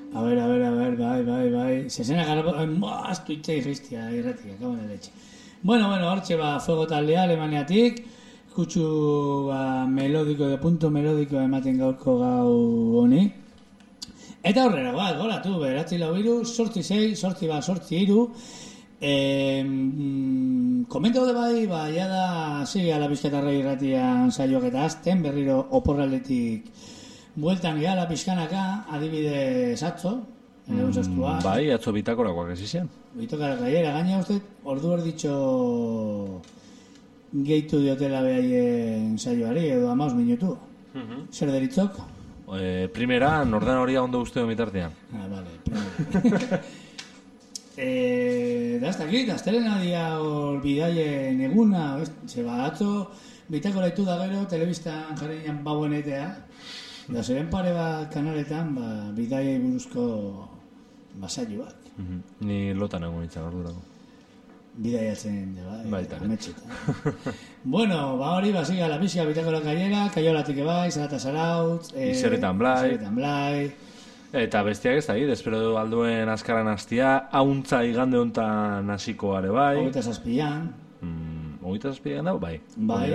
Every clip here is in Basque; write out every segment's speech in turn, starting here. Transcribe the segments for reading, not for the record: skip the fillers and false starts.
A ver, bai. Zezena garrako, aztu itxe irristia, irratia, kabone letxe. Bueno, hortxe fuego taldea Alemaniatik, kutsu melodiko, punto melodiko ematen gaurko gau honi. Eta horrela, golatu, beratzi lau iru, sortzi zei, sortzi iru. Komento de bai, ja da, sigue ala bizkatarra irratian saioak eta azten, berriro oporraldetik bueltan gehala pixkanaka, adibidez atzo, bai, atzo bitakorakoak ez izan. Bitakorak gaiera, gaina uste, ordu erditxo gehitu diotela behaien saioari, edo 15 minutu. Zer deritzok? Primera, norden horia ondo usteo mitartean. Vale, primera. Da ez dakit, aztelena dia hor bidaien eguna, zeba atzo, bitakora itu da gero, telebistan jarrenean bauenetea, da zeren pare bat kanaletan, bidaiei buruzko saioak. Ni lotan egon itzak ordurako. Bidaiatzen, ametxetan. Bueno, hori, ziga la pixka bitakora kaiolatik ebai, zarata zarautz, Izeretan blai. Eta bestiak ez da, espero du alduen azkaran hastia, hauntza igande hontan hasiko are bai. Hogeita zazpian. Hogeita zazpian dago, bai. Bai,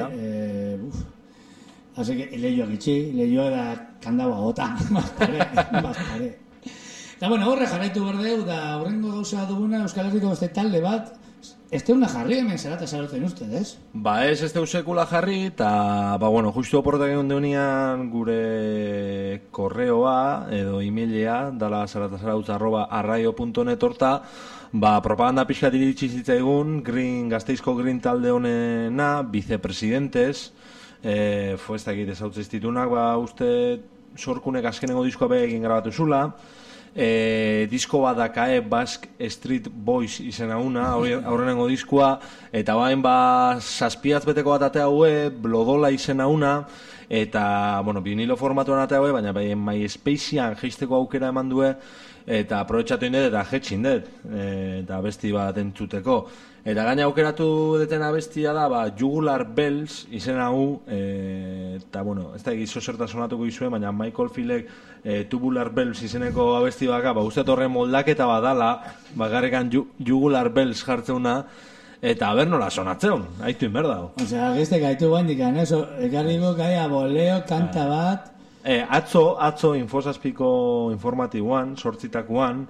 así que lehioak itxi, lehioa da kandaua gota, bazpare. Eta bueno, horre jarraitu berdeu, da horrengo gauza duguna Euskal Herriko beste talde bat, ez teuna jarri hemen zarata zaroten usted, ez? Ez teu sekula jarri, eta, justu oportak egon deunian gure korreoa, edo emailea, dala zaratazarautz@arraio.net horta, propaganda pixkat iritsi zitzaigun, Gasteizko Green talde honena, vicepresidentes, ez dakit ezautz institunak, uste sorkunek azkenengo diskoa begin grabatu zula, disko bat dakae Basque Street Boys izena una, aurrenengo diskoa, eta bain zazpiaz beteko bat atea hue, Blodola izena una, eta, vinilo formatuan atea hue, baina bain MySpacean geisteko aukera eman due, eta aprobetxatu indet eta jetxin dut, eta abesti bat entzuteko. Eta gaina aukeratu deten abestia da, Jugular Bells izena hu, eta, ez da egizo zerta sonatuko izue, baina Michael Philek Tubular Bells izeneko abesti baka, uste horre moldaketa badala, garrekan Jugular Bells jartzeuna, eta haber nola sonatzeun, haitu inberdau. Osea, gizte gaitu guandikan, ekarriko gaia boleo, kanta bat. Atzo Infosazpiko informatiboan, sortzitakoan,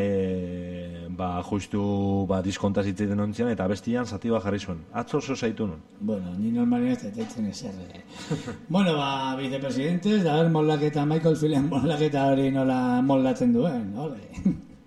justu diskontaz itzaiten ontzian, eta bestian zati bat jarri zuen. Atzo oso zaitu nun. Bueno, ni normalien ez detaitzen eserre. Bueno, vicepresidentes, da ber moldaketa, Michael Phelan moldaketa hori nola moldatzen duen, ole?